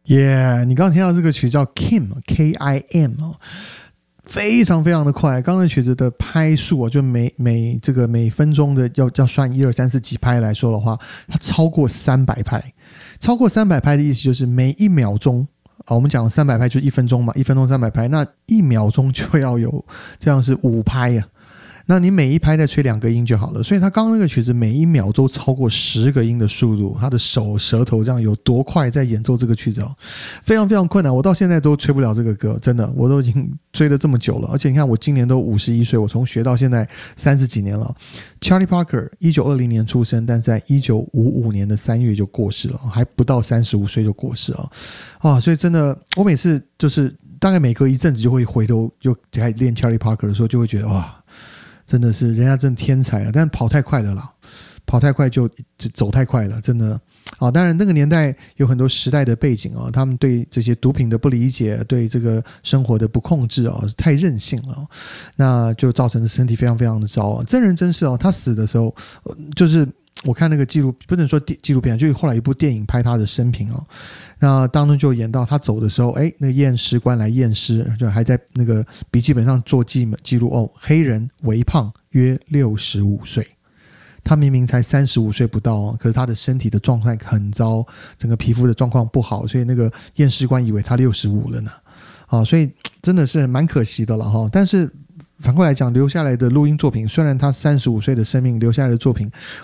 耶，你刚刚听到这个曲叫 Kim K-I-M 哦，非常非常的快。刚刚曲子的拍数啊，就每分钟的要算1、2、3、4几拍来说的话，它超过300拍。超过300拍的意思就是每1秒钟我们讲300拍就是1分钟嘛，1分钟300拍，那1秒钟就要有这样是5拍啊。那你每一拍再吹2个音就好了，所以他刚刚那个曲子每1秒都超过10个音的速度，他的舌头这样有多快在演奏这个曲子非常非常困难，我到现在都吹不了这个歌，真的，我都已经吹了这么久了，而且你看我今年都51岁，我从学到现在30几年了。Charlie Parker 1920年出生，但在1955年的3月就过世了，还不到35岁就过世了所以真的，我每次就是大概每隔一阵子就会回头就开始练 Charlie Parker 的时候，就会觉得哇，真的是人家真的天才但跑太快了啦，跑太快就走太快了，真的当然那个年代有很多时代的背景他们对这些毒品的不理解，对这个生活的不控制太任性了那就造成身体非常非常的糟真人真事他死的时候就是我看那个不能说纪录片，就是后来一部电影拍他的生平那当中就演到他走的时候那个验尸官来验尸，就还在那个笔记本上做记录黑人微胖约65岁，他明明才35岁不到可是他的身体的状态很糟，整个皮肤的状况不好，所以那个验尸官以为他65了呢所以真的是蛮可惜的了但是反过来讲，留下来的录音作品，虽然他35岁的生命留下来的作品